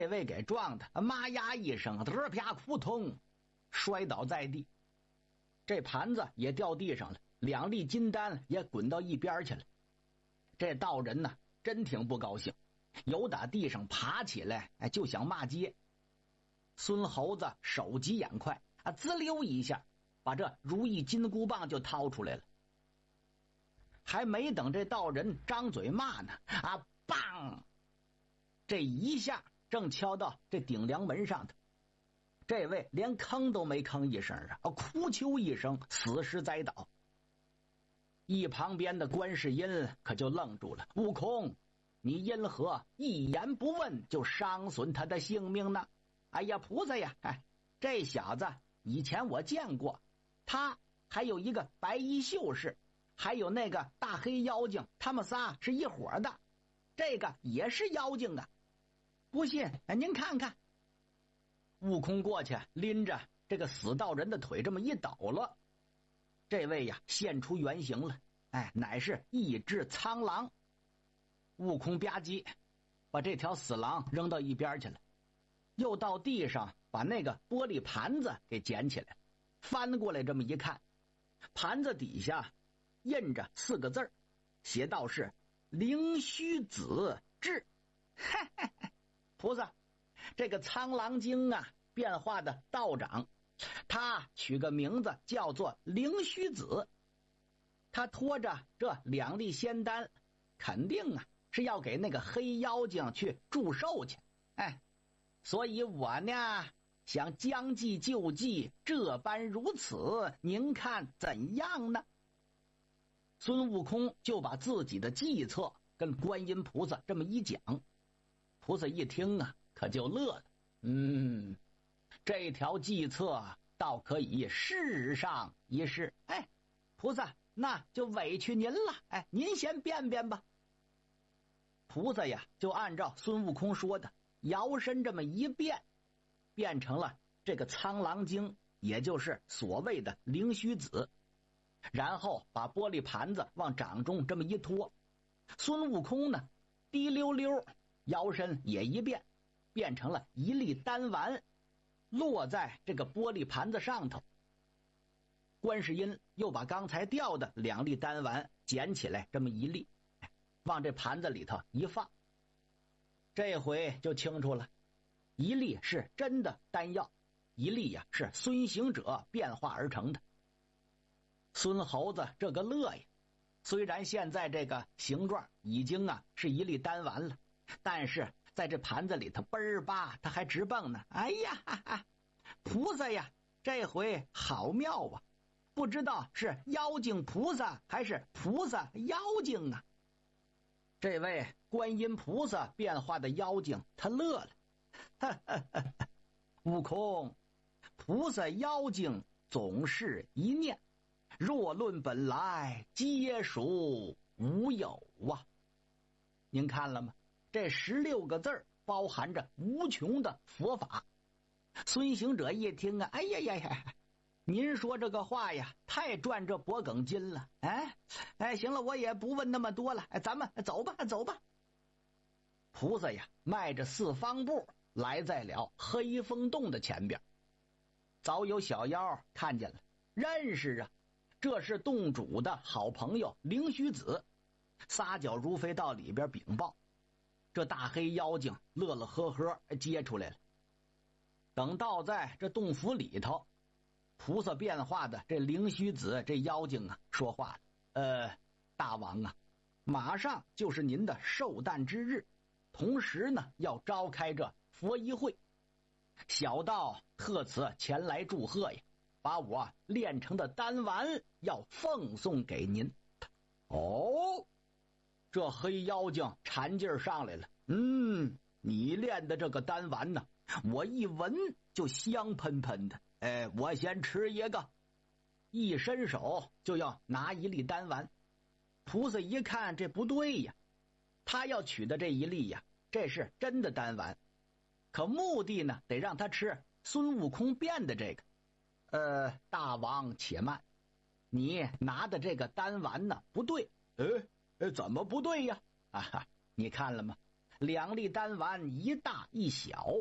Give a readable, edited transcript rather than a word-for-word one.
这位给撞的妈呀一声，得啪扑通摔倒在地，这盘子也掉地上了，2粒金丹也滚到一边去了。这道人呢真挺不高兴，由打地上爬起来就想骂街。孙猴子手疾眼快滋溜一下把这如意金箍棒就掏出来了。还没等这道人张嘴骂呢棒，这一下正敲到这顶梁门上的。这位连吭都没吭一声哭求一声，死尸栽倒。一旁边的观世音可就愣住了，悟空，你因何一言不问就伤损他的性命呢？哎呀，菩萨呀，这小子以前我见过，他还有一个白衣秀士，还有那个大黑妖精，他们仨是一伙的，这个也是妖精啊！不信您看看。悟空过去拎着这个死道人的腿这么一抖了，这位呀现出原形了，乃是一只苍狼。悟空吧唧把这条死狼扔到一边去了，又到地上把那个玻璃盘子给捡起来，翻过来这么一看，盘子底下印着4个字，写道是灵虚子志。菩萨，这个苍狼精变化的道长，他取个名字叫做灵虚子，他拖着这2粒仙丹，肯定是要给那个黑妖精去祝寿去。所以我呢想将计就计，这般如此，您看怎样呢？孙悟空就把自己的计策跟观音菩萨这么一讲，菩萨一听可就乐了。这条计策倒可以试上一试。菩萨，那就委屈您了，您先变变吧。菩萨呀就按照孙悟空说的摇身这么一变，变成了这个苍狼精，也就是所谓的灵虚子。然后把玻璃盘子往掌中这么一托，孙悟空呢滴溜溜摇身也一变，变成了1粒丹丸，落在这个玻璃盘子上头。观世音又把刚才掉的2粒丹丸捡起来这么1粒，往这盘子里头一放。这回就清楚了，1粒是真的丹药，1粒是孙行者变化而成的。孙猴子这个乐呀，虽然现在这个形状已经是1粒丹丸了，但是在这盘子里头嘣儿吧他还直蹦呢。哎呀，菩萨呀，这回好妙啊，不知道是妖精菩萨还是菩萨妖精啊。这位观音菩萨变化的妖精他乐了，悟空，菩萨妖精总是一念，若论本来皆属无有啊。您看了吗？这16个字包含着无穷的佛法。孙行者一听哎呀，您说这个话呀太赚这脖梗筋了。行了，我也不问那么多了，咱们走吧。菩萨呀迈着4方步来在了黑风洞的前边，早有小妖看见了，认识这是洞主的好朋友灵虚子，撒脚如飞到里边禀报。这大黑妖精乐乐呵呵接出来了。等到在这洞府里头，菩萨变化的这灵虚子这妖精说话了，大王马上就是您的寿诞之日，同时呢要召开这佛一会，小道特此前来祝贺呀，把我炼成的丹丸要奉送给您。这黑妖精馋劲儿上来了。你炼的这个丹丸呢，我一闻就香喷喷的。我先吃一个。一伸手就要拿1粒丹丸。菩萨一看这不对呀，他要取的这1粒呀，这是真的丹丸，可目的呢得让他吃孙悟空变的这个。大王且慢，你拿的这个丹丸呢不对。怎么不对呀？你看了吗？ 2粒丹丸，一大一小。